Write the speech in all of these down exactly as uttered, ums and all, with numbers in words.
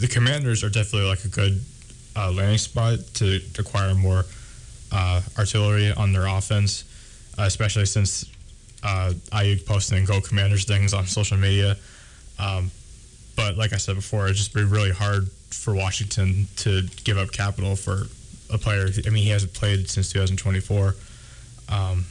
the Commanders are definitely like a good uh, landing spot to acquire more uh, artillery on their offense, uh, especially since uh, Ayuk posting "Go Commanders" things on social media. Um, but like I said before, it'd just be really hard for Washington to give up capital for a player. I mean, he hasn't played since twenty twenty-four. Um,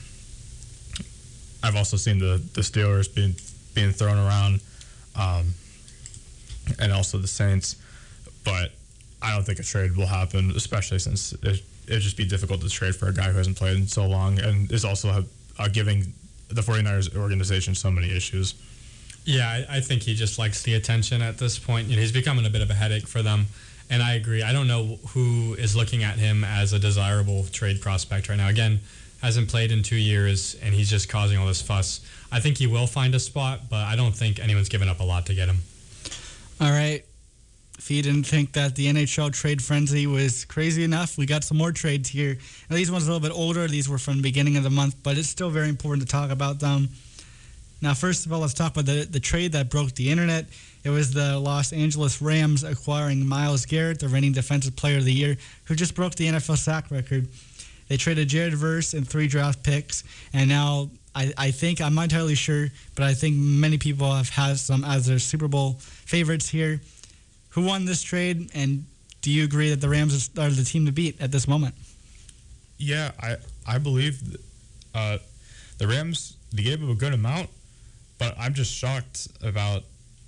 I've also seen the, the Steelers being being thrown around, um, and also the Saints, but I don't think a trade will happen, especially since it it'd just be difficult to trade for a guy who hasn't played in so long and is also uh, giving the 49ers organization so many issues. Yeah, I, I think he just likes the attention at this point. You know, he's becoming a bit of a headache for them, and I agree. I don't know who is looking at him as a desirable trade prospect right now. Again, hasn't played in two years, and he's just causing all this fuss. I think he will find a spot, but I don't think anyone's given up a lot to get him. All right. If you didn't think that the N H L trade frenzy was crazy enough, we got some more trades here. Now, these ones are a little bit older. These were from the beginning of the month, but it's still very important to talk about them. Now, first of all, let's talk about the, the trade that broke the internet. It was the Los Angeles Rams acquiring Myles Garrett, the reigning Defensive Player of the Year, who just broke the N F L sack record. They traded Jared Verse and three draft picks, and now I, I think, I'm not entirely sure, but I think many people have had some as their Super Bowl favorites here. Who won this trade, and do you agree that the Rams are the team to beat at this moment? Yeah, I I believe uh, the Rams, they gave up a good amount, but I'm just shocked about.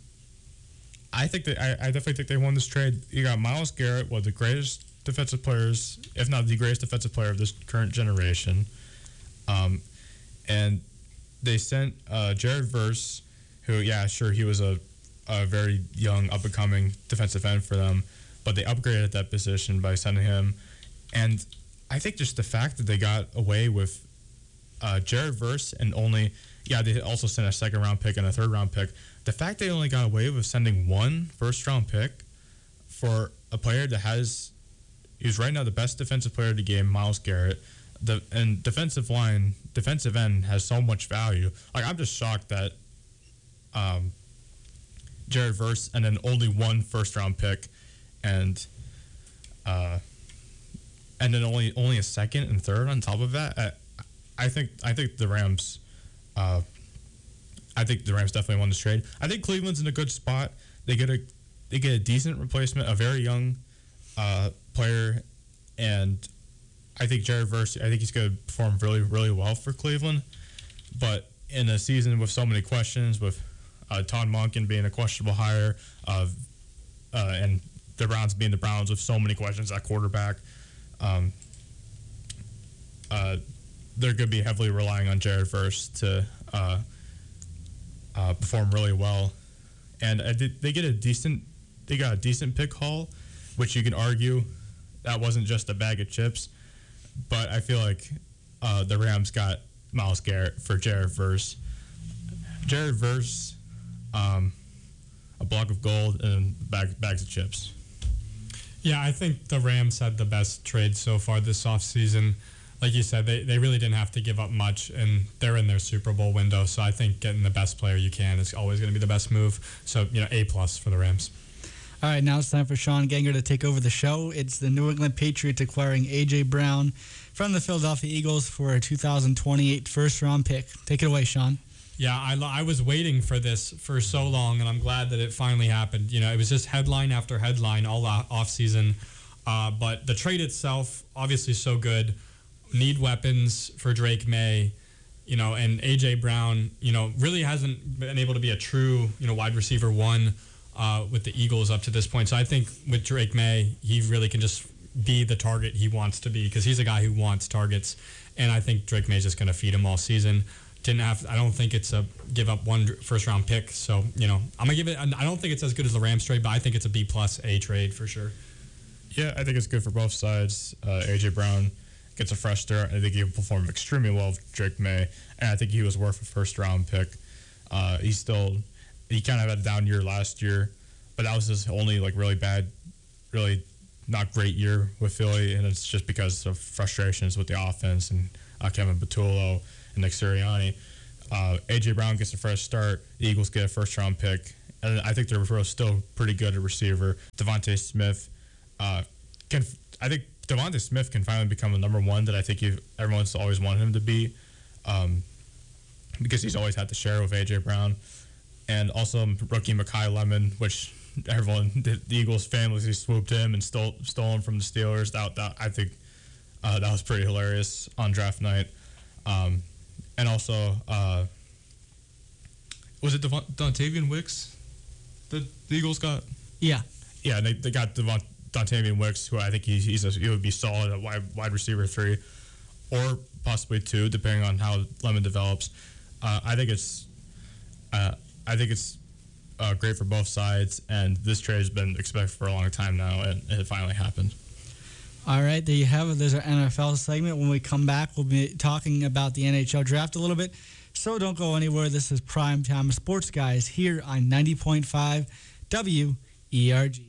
I think that I, I definitely think they won this trade. You got Myles Garrett, one of the greatest defensive players, if not the greatest defensive player of this current generation, um, and they sent uh, Jared Verse, who yeah, sure he was a, a very young up and coming defensive end for them, but they upgraded that position by sending him, and I think just the fact that they got away with uh, Jared Verse and only. Yeah, they also sent a second round pick and a third round pick. The fact they only got away with sending one first round pick for a player that has, he's right now the best defensive player of the game, Myles Garrett. The and defensive line, defensive end has so much value. Like I'm just shocked that um, Jared Verse and then only one first round pick, and uh, and then only only a second and third on top of that. I, I think I think the Rams. Uh, I think the Rams definitely won this trade. I think Cleveland's in a good spot. They get a they get a decent replacement, a very young uh, player, and I think Jared Verse. I think he's going to perform really really well for Cleveland. But in a season with so many questions, with uh, Todd Monken being a questionable hire, uh, uh, and the Browns being the Browns with so many questions at quarterback, um, uh, they're going to be heavily relying on Jared Verse to uh, uh, perform really well, and uh, they get a decent, they got a decent pick haul, which you can argue that wasn't just a bag of chips, but I feel like uh, the Rams got Myles Garrett for Jared Verse. Jared Verse, um, a block of gold and bag, bags of chips. Yeah, I think the Rams had the best trade so far this offseason. Like you said, they, they really didn't have to give up much, and they're in their Super Bowl window. So I think getting the best player you can is always going to be the best move. So, you know, A plus for the Rams. All right, now it's time for Sean Ganger to take over the show. It's the New England Patriots acquiring A J. Brown from the Philadelphia Eagles for a two thousand twenty-eight first-round pick. Take it away, Sean. Yeah, I, I was waiting for this for so long, and I'm glad that it finally happened. You know, it was just headline after headline all offseason. Uh, but the trade itself, obviously so good. Need weapons for Drake May, you know, and A J. Brown, you know, really hasn't been able to be a true, you know, wide receiver one uh, with the Eagles up to this point. So I think with Drake May, he really can just be the target he wants to be because he's a guy who wants targets. And I think Drake May is just going to feed him all season. Didn't have, I don't think it's a give up one first round pick. So, you know, I'm going to give it, I don't think it's as good as the Rams trade, but I think it's a B plus A trade for sure. Yeah, I think it's good for both sides. Uh, A J. Brown gets a fresh start. I think he'll perform extremely well with Drake May, and I think he was worth a first-round pick. Uh, he's still, he kind of had a down year last year, but that was his only like really bad, really not great year with Philly, and it's just because of frustrations with the offense and uh, Kevin Patullo and Nick Sirianni. Uh, A J. Brown gets a fresh start. The Eagles get a first-round pick, and I think they're still pretty good at receiver. Devontae Smith uh, can. I think Devontae Smith can finally become the number one that I think you've, everyone's always wanted him to be, um, because he's always had to share with A J Brown, and also rookie Mekhi Lemon, which everyone, the, the Eagles famously swooped him and stole stole him from the Steelers. That, that I think uh, that was pretty hilarious on draft night, um, and also uh, was it Devon, Dontavian Wicks that the Eagles got? Yeah. Yeah, they, they got Devon, Dontavian Wicks, who I think he's, he's a, he would be solid at wide, wide receiver three, or possibly two, depending on how Lemon develops. Uh, I think it's, uh, I think it's uh, great for both sides, and this trade has been expected for a long time now, and, and it finally happened. All right, there you have it. There's our N F L segment. When we come back, we'll be talking about the N H L draft a little bit. So don't go anywhere. This is Primetime Sports Guys here on ninety point five W E R G.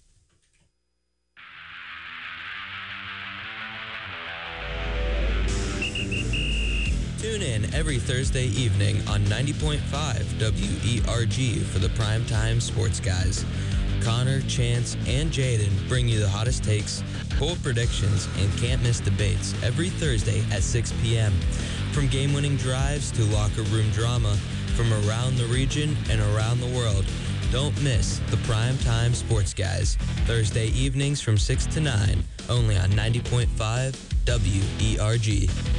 Tune in every Thursday evening on ninety point five W E R G for the Primetime Sports Guys. Connor, Chance, and Jaden bring you the hottest takes, bold predictions, and can't-miss debates every Thursday at six p.m. From game-winning drives to locker room drama, from around the region and around the world, don't miss the Primetime Sports Guys, Thursday evenings from six to nine, only on ninety point five W E R G.